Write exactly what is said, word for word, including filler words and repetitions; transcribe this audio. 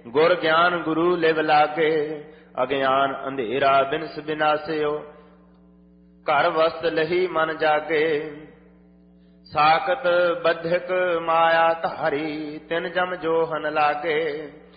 ਗੁਰ ਗਿਆਨ ਗੁਰੂ ਲਿਵ ਲਾਗੇ, ਅਗਿਆਨ ਅੰਧੇਰਾ ਬਿਨਸ ਬਿਨਾਸਿਓ, ਘਰ ਵਸਤ ਲਹੀ ਮਨ ਜਾਗੇ। ਸਾਖਤ ਬੱਧਕ ਮਾਇਆ ਧਾਰੀ, ਤਿਨ ਜਮ ਜੋਹਨ ਲਾਗੇ,